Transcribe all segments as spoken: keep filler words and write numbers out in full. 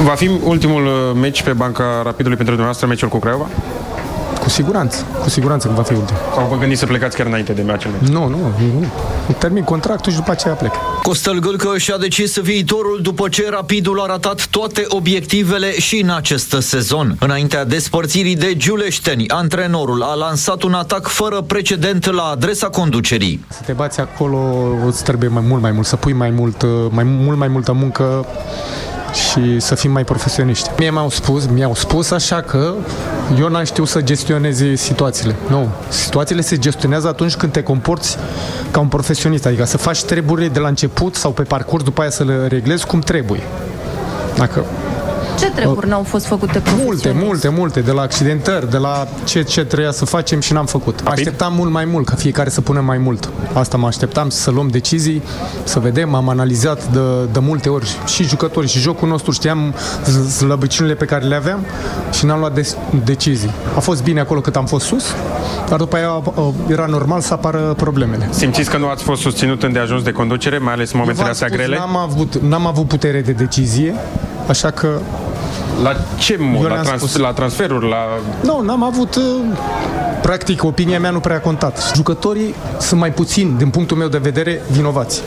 Va fi ultimul meci pe banca Rapidului pentru dumneavoastră, meciul cu Craiova? Cu siguranță, cu siguranță că va fi ultim. Sau vă gândiți să plecați chiar înainte de meciul? Nu, nu, nu. Termin contractul și după aceea plec. Costel Gâlcă și-a decis viitorul după ce Rapidul a ratat toate obiectivele și în acest sezon. Înaintea despărțirii de giuleșteni, antrenorul a lansat un atac fără precedent la adresa conducerii. Să te bați acolo îți trebuie mai mult, mai mult, să pui mai mult, mai mult, mai multă muncă și să fim mai profesioniști. Mie mi-au spus, mi-au spus așa că eu n-am știut să gestionez situațiile. Nu, situațiile se gestionează atunci când te comporți ca un profesionist, adică să faci treburile de la început sau pe parcurs, după aia să le reglezi cum trebuie. Dacă Ce treburi n-au fost făcute profesionist? Multe, multe, multe, de la accidentări, de la ce, ce trebuia să facem și n-am făcut. Mă așteptam mult mai mult, ca fiecare să punem mai mult. Asta mă așteptam, să luăm decizii, să vedem, am analizat de, de multe ori și jucători și jocul nostru, știam slăbiciunile pe care le aveam și n-am luat de, decizii. A fost bine acolo cât am fost sus, dar după aia era normal să apară problemele. Simțiți că nu ați fost susținut îndeajuns de conducere, mai ales în momentele astea grele? N-am avut, n-am avut putere de decizie, așa că la ce mod? La, trans- la transferuri? La... Nu, n-am avut... Practic, opinia mea nu prea a contat. Jucătorii sunt mai puțin, din punctul meu de vedere, vinovați.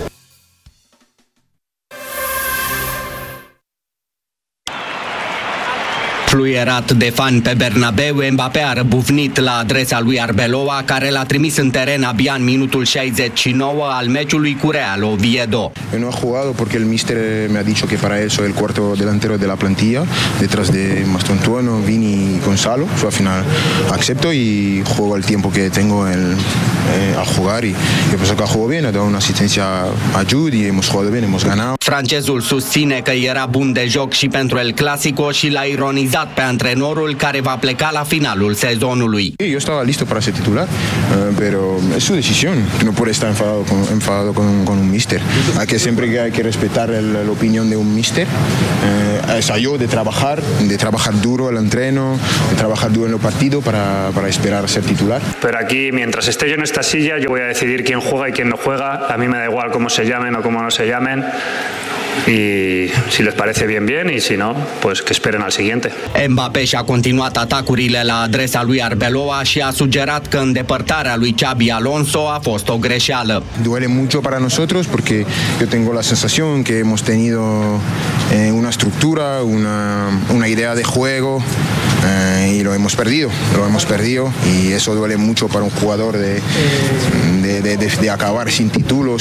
Fluierat de fani pe Bernabeu, Mbappé a răbufnit la adresa lui Arbeloa, care l-a trimis în teren abia în minutul șaizeci și nouă al meciului cu Real Oviedo. Eu no he jugado porque el mister me ha dicho que para eso el cuarto delantero de la plantilla, detrás de Mastantuono, Vini y Gonzalo. Yo al final acepto y juego el tiempo que tengo el, eh, a jugar y yo pienso que ha jugado bien, ha dado una asistencia a Jude y hemos jugado bien, hemos ganado. Francezul susține că era bun de joc și pentru El Clásico și l-a ironizat pe antrenorul care va pleca la finalul sezonului. Yo estaba listo para ser titular, pero es su decisión. No puede estar enfadado con, enfadado con, un, con un mister. Hay que siempre que hay que respetar el, la opinión de un mister. Eh, esa yo de trabajar, de trabajar duro el entreno, de trabajar duro en los partidos para, para esperar a ser titular. Pero aquí, mientras esté yo en esta silla, yo voy a decidir quién juega y quién no juega. A mí me da igual cómo se llamen o cómo no se llamen. Y si les parece bien, bien, y si no, pues que esperen al siguiente. Mbappé și-a continuat atacurile la adresa lui Arbeloa și a sugerat că îndepărtarea lui Xabi Alonso a fost o greșeală. Duele mucho para nosotros porque yo tengo la sensación que hemos tenido eh, una estructura, una, una idea de juego eh, y lo hemos perdido, lo hemos perdido y eso duele mucho para un jugador de, de, de, de, de acabar sin títulos.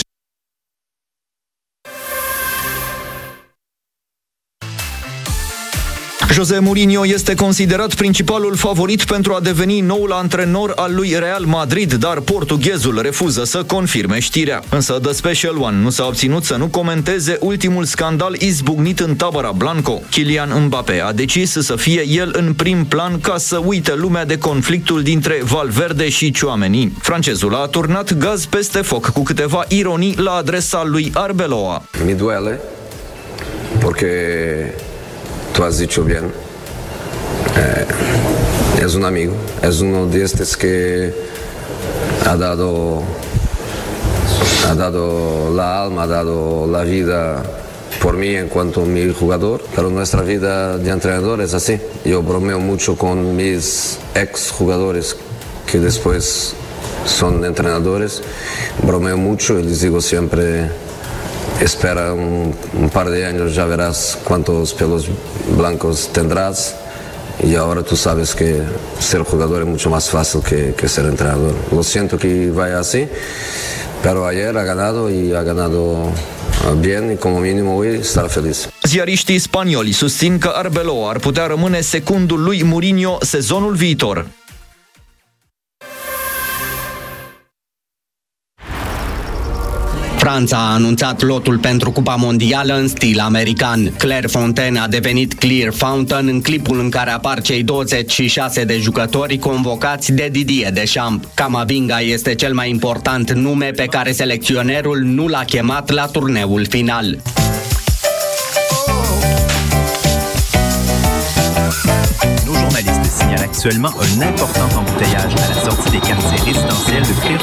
José Mourinho este considerat principalul favorit pentru a deveni noul antrenor al lui Real Madrid, dar portughezul refuză să confirme știrea. Însă The Special One nu s-a obținut să nu comenteze ultimul scandal izbucnit în tabăra Blanco. Kylian Mbappé a decis să fie el în prim plan ca să uite lumea de conflictul dintre Valverde și Tchouaméni. Francezul a turnat gaz peste foc cu câteva ironii la adresa lui Arbeloa. Mi duele porque tú has dicho bien, eh, es un amigo, es uno de estos que ha dado, ha dado la alma, ha dado la vida por mí en cuanto a mi jugador, pero nuestra vida de entrenador es así. Yo bromeo mucho con mis ex jugadores que después son entrenadores, bromeo mucho y les digo siempre: espera un, un par de años, ya verás cuántos pelos blancos tendrás y ahora tú sabes que ser jugador es mucho más fácil que, que ser entrenador. Lo siento que vaya así, pero ayer ha ganado y ha ganado bien y como mínimo hoy estar feliz. Ziariștii spanioli susțin că Arbeloa ar putea rămâne secundul lui Mourinho sezonul viitor. Franța a anunțat lotul pentru Cupa Mondială în stil american. Claire Fontaine a devenit Clear Fountain în clipul în care apar cei douăzeci și șase de jucători convocați de Didier Deschamps. Camavinga este cel mai important nume pe care selecționerul nu l-a chemat la turneul final. Nos journalistes signalent actuellement un important embouteillage à la sortie des quartiers résidentiels de Clear